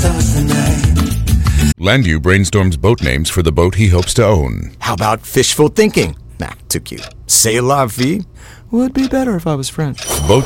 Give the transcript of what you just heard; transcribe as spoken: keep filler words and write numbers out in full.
Landu brainstorms boat names for the boat he hopes to own. How about fishful thinking? Nah, too cute. C'est la vie would be better if I was French. Boat